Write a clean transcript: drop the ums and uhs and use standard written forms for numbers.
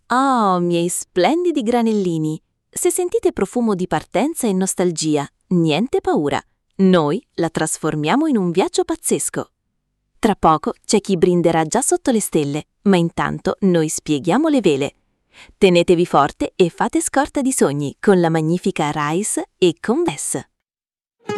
Oh, miei splendidi granellini! Se sentite profumo di partenza e nostalgia, niente paura. Noi la trasformiamo in un viaggio pazzesco. Tra poco c'è chi brinderà già sotto le stelle, ma intanto noi spieghiamo le vele. Tenetevi forte e fate scorta di sogni con la magnifica Rise e Convess.